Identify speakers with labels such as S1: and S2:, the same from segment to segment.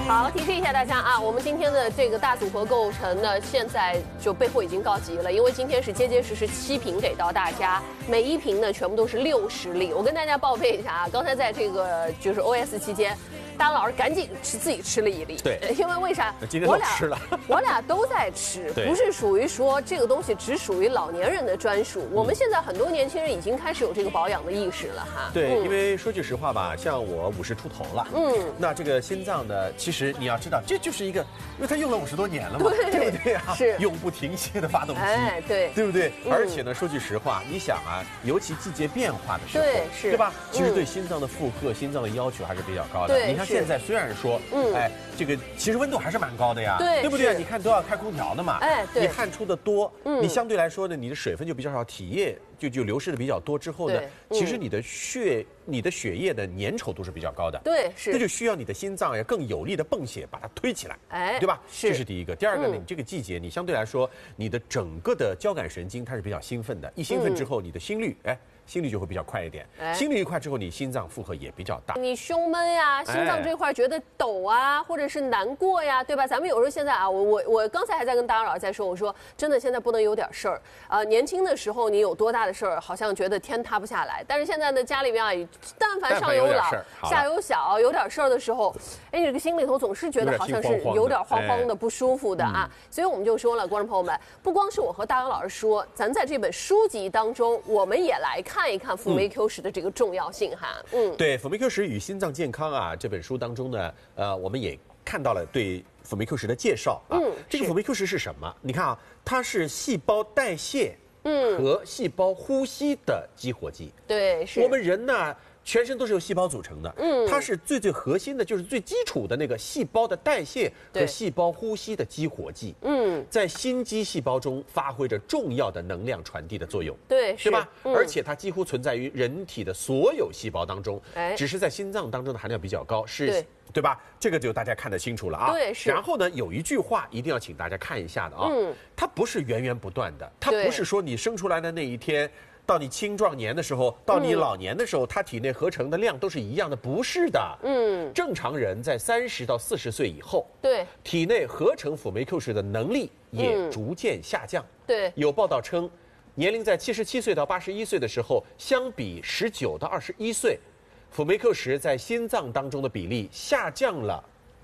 S1: 好，提示一下大家啊，我们今天的这个大组合构成呢，现在就备货已经告急了，因为今天是结结实实7瓶给到大家，每一瓶呢全部都是60粒。我跟大家报备一下啊，刚才在这个就是 OS 期间。大家老师赶紧自己吃了1粒，
S2: 对，
S1: 因为为啥？
S2: 今天都吃了，
S1: 我俩都在吃，不是属于说这个东西只属于老年人的专属。我们现在很多年轻人已经开始有这个保养的意识了哈。
S2: 对，因为说句实话吧，像我50出头了，那这个心脏呢，其实你要知道，这就是一个，因为它用了50多年了嘛，对不对啊？
S1: 是
S2: 永不停歇的发动机，
S1: 哎，对，
S2: 对不对？而且呢，说句实话，你想啊，尤其季节变化的时候，
S1: 对
S2: 吧？其实对心脏的负荷、心脏的要求还是比较高的。
S1: 对，
S2: 你看现在虽然说。哎，这个其实温度还是蛮高的呀，对不对？你看都要开空调的嘛，
S1: 哎，对，
S2: 你汗出的多，你相对来说呢，你的水分就比较少，体液就流失的比较多之后呢，其实你的血液的粘稠度是比较高的，
S1: 对，是，
S2: 这就需要你的心脏呀更有力的泵血把它推起来，
S1: 哎，
S2: 对吧？
S1: 是，
S2: 这是第一个。第二个呢，你这个季节你相对来说你的整个的交感神经它是比较兴奋的，一兴奋之后你的心率心率就会比较快一点，心率一快之后，你心脏负荷也比较大。
S1: 你胸闷呀，心脏这块觉得抖啊，或者是难过呀，对吧？咱们有时候现在啊，我刚才还在跟大老师在说，我说真的，现在不能有点事儿年轻的时候你有多大的事儿，好像觉得天塌不下来，但是现在呢，家里面啊，但凡上有老下有小，有点事儿的时候，哎，这个心里头总是觉得好像是有点慌慌的、不舒服的啊。所以我们就说了，观众朋友们，不光是我和大刚老师说，咱在这本书籍当中，我们也来看一看辅酶 Q 十的这个重要性哈。
S2: 对，辅酶 Q 十与心脏健康啊这本书当中呢，我们也看到了对辅酶 Q 十的介绍啊。这个辅酶 Q 十是什么？你看啊，它是细胞代谢和细胞呼吸的激活剂。
S1: 对，是。
S2: 我们人呢，全身都是由细胞组成的，它是最核心的，就是最基础的那个细胞的代谢和细胞呼吸的激活剂，在心肌细胞中发挥着重要的能量传递的作用，
S1: 对
S2: 吧？而且它几乎存在于人体的所有细胞当中，只是在心脏当中的含量比较高，对吧？这个就大家看得清楚了啊。
S1: 对，是。
S2: 然后呢，有一句话一定要请大家看一下的啊，它不是源源不断的，它不是说你生出来的那一天。到你青壮年的时候，到你老年的时候，它体内合成的量都是一样的，不是的。正常人在30到40岁以后，
S1: 对，
S2: 体内合成辅酶 Q 十的能力也逐渐下降。
S1: 对，
S2: 有报道称，年龄在77岁到81岁的时候，相比19到21岁，辅酶 Q 十在心脏当中的比例下降了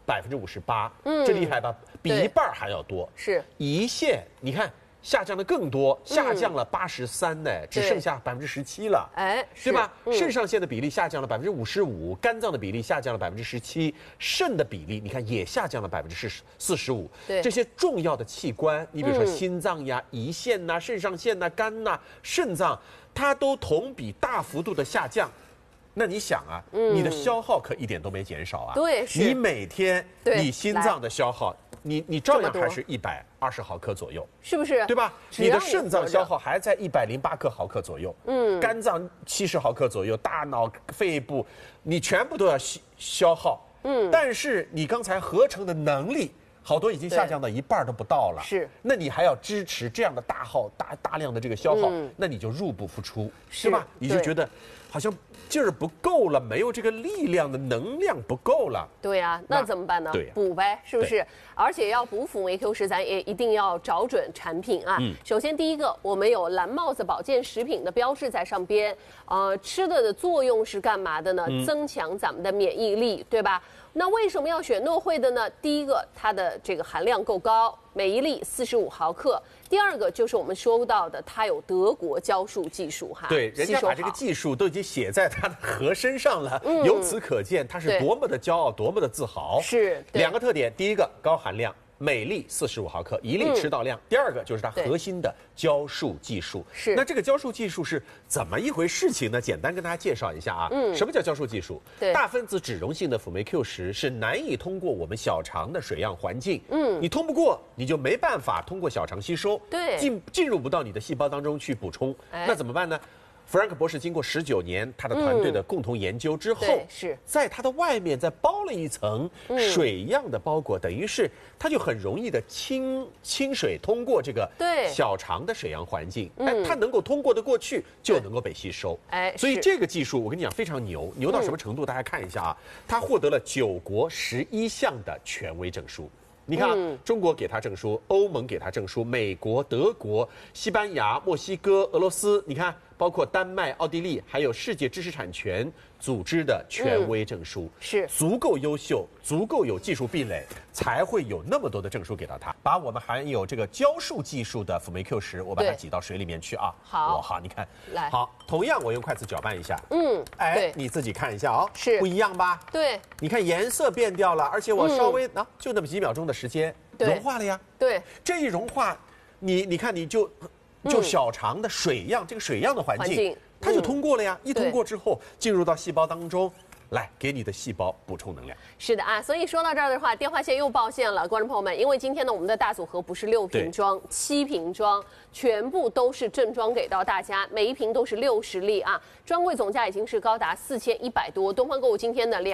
S2: 58%。这厉害吧？比一半还要多。
S1: 是
S2: 胰腺，你看。下降的更多，下降了83%呢，只剩下17%了，
S1: 哎，
S2: 对吧？肾上腺的比例下降了55%，肝脏的比例下降了17%，肾的比例你看也下降了45%。
S1: 对，
S2: 这些重要的器官，你比如说心脏呀、胰腺呐、肾上腺呐、肝呐、肾脏，它都同比大幅度的下降。那你想啊，你的消耗可一点都没减少啊。
S1: 对，是。
S2: 你每天你心脏的消耗。你照样还是120毫克左右，
S1: 是不是？
S2: 对吧？你的肾脏消耗还在108克毫克左右，肝脏70毫克左右，大脑、肺部，你全部都要消耗，但是你刚才合成的能力，好多已经下降到一半都不到了，
S1: 是。
S2: 那你还要支持这样的大量的这个消耗，那你就入不敷出，是吧？你就觉得好像劲儿不够了，没有这个力量的能量不够了。
S1: 对呀，那怎么办呢？补呗，是不是？而且要补辅酶 Q 十，咱也一定要找准产品啊。首先第一个，我们有蓝帽子保健食品的标志在上边，吃的作用是干嘛的呢？增强咱们的免疫力，对吧？那为什么要选诺惠的呢？第一个，它的这个含量够高，每一粒45毫克。第二个就是我们说到的，它有德国浇树技术哈。
S2: 对，人家把这个技术都已经写在它的盒身上了，由此可见它是多么的骄傲，多么的自豪。
S1: 是
S2: 两个特点，第一个高含量。每粒45毫克，一粒吃到量。第二个就是它核心的浇树技术。
S1: 是，
S2: 那这个浇树技术是怎么一回事情呢？简单跟大家介绍一下啊。什么叫浇树技术？大分子脂溶性的辅酶 Q 十是难以通过我们小肠的水样环境。你通不过，你就没办法通过小肠吸收。
S1: 对，
S2: 进入不到你的细胞当中去补充。那怎么办呢？ 弗兰克博士经过19年他的团队的共同研究之后，
S1: 是
S2: 在它的外面再包了一层水样的包裹，等于是它就很容易的清水通过这个小肠的水样环境，它能够通过得过去，就能够被吸收。所以这个技术我跟你讲非常牛到什么程度？大家看一下啊，它获得了9国11项的权威证书。你看啊，中国给他证书，欧盟给他证书，美国、德国、西班牙、墨西哥、俄罗斯，你看，包括丹麦、奥地利，还有世界知识产权组织的权威证书，
S1: 是
S2: 足够优秀，足够有技术壁垒，才会有那么多的证书给到他。把我们含有这个浇树技术的辅酶 Q10，我把它挤到水里面去啊。好，你看，
S1: 来，
S2: 好，同样我用筷子搅拌一下，你自己看一下哦，
S1: 是
S2: 不一样吧？
S1: 对，
S2: 你看颜色变掉了，而且我稍微就那么几秒钟的时间融化了呀。
S1: 对，
S2: 这一融化，你看你就小肠的水样，这个水样的环境它就通过了呀。一通过之后，进入到细胞当中。来给你的细胞补充能量。
S1: 是的啊，所以说到这儿的话，电话线又爆线了，观众朋友们，因为今天呢，我们的大组合不是6瓶装，7瓶装，全部都是正装给到大家，每一瓶都是60粒啊，专柜总价已经是高达4100多，东方购物今天的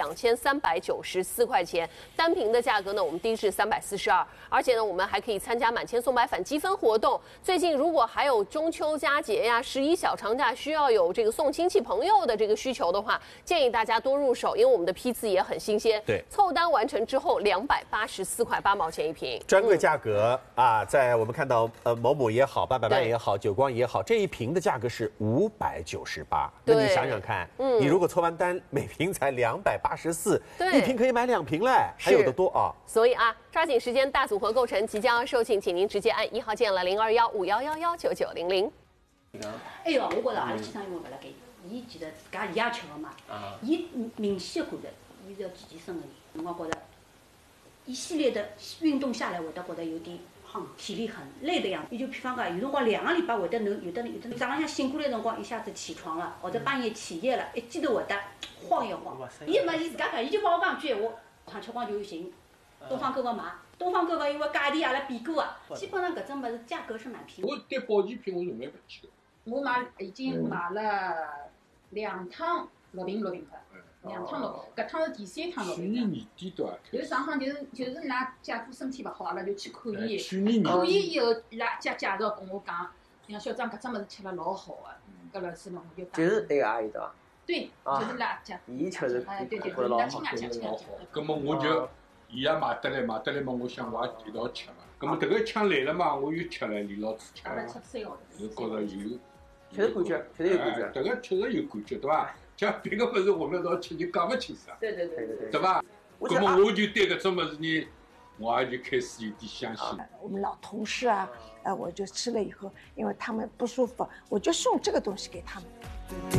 S1: 2394块钱，单瓶的价格呢，我们低至342，而且呢，我们还可以参加满千送百返积分活动。最近如果还有中秋佳节呀、11小长假需要有这个送亲戚朋友的这个需求的话，建议大家多入手，因为我们的批次也很新鲜。
S2: 对，
S1: 凑单完成之后284块8毛钱一瓶，
S2: 专柜价格啊，在我们看到某某也好，880也好，久光也好，这一瓶的价格是598。那你想想看，你如果凑完单，每瓶才284，一瓶可以买2瓶嘞，还有的多啊。
S1: 所以啊，抓紧时间，大组合购成即将要售罄，请您直接按1号键了0215119900。
S3: 哎哟，我觉着阿拉先生因为勿辣盖，伊其实自家伊也吃个嘛，伊明显感觉伊是要健身个人，我觉着一系列的运动下来，会得觉得有点体力很累的样子。伊就比方讲，有辰光2个礼拜会得能有的早浪向醒过来辰光一下子起床了，或者半夜起夜了，一记头会得晃一晃。伊自家讲，伊就帮我讲句闲话，上吃光就寻东方购物买。东方购物因为价钿阿拉比过啊，基本上搿种物事价格是蛮便宜。
S4: 我对保健品我从来勿去的。
S5: 我已经买了2趟6瓶块，2趟6，搿趟是第3趟6瓶。
S4: 去年年底对伐？
S5: 就是上趟就是㑚姐夫身体勿好，阿拉就去看伊。
S4: 去年
S5: 看伊以后，伊拉介绍跟我讲，像小张搿只物事吃了老好个，搿老师嘛我就讲。
S6: 就是那个阿姨对伐？
S5: 对，就是拉姐。
S6: 伊吃是
S5: 对，
S6: 老
S5: 亲
S6: 好。
S5: 亲。
S4: 葛末我就伊也买得来嘛，我想我也一道吃嘛。葛末迭个枪来了嘛，我又吃了，连牢子吃了。我觉着有。
S6: 确实感觉，确实有感觉。
S4: 迭个确实有感觉，对伐？像别个物事混了道吃，你讲勿清爽。
S5: 对。
S4: 对伐？葛末我就对搿种物事呢，我也就开始有点相信。
S7: 我们老同事啊，我就吃了以后，因为他们不舒服，我就送这个东西给他们。